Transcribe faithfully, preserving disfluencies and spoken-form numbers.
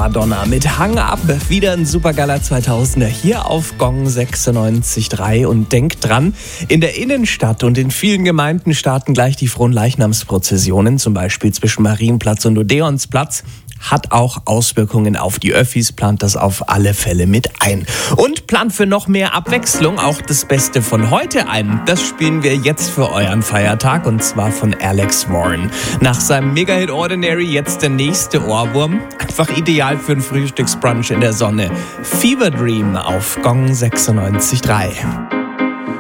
Madonna mit Hang Up. Wieder ein Supergeiler zweitausender hier auf Gong sechsundneunzig Komma drei. Und denkt dran, in der Innenstadt und in vielen Gemeinden starten gleich die Fronleichnamsprozessionen, zum Beispiel zwischen Marienplatz und Odeonsplatz. Hat auch Auswirkungen auf die Öffis, plant das auf alle Fälle mit ein. Und plant für noch mehr Abwechslung auch das Beste von heute ein. Das spielen wir jetzt für euren Feiertag, und zwar von Alex Warren. Nach seinem Mega-Hit Ordinary jetzt der nächste Ohrwurm. Einfach ideal für einen Frühstücksbrunch in der Sonne. Fever Dream auf Gong sechsundneunzig Komma drei.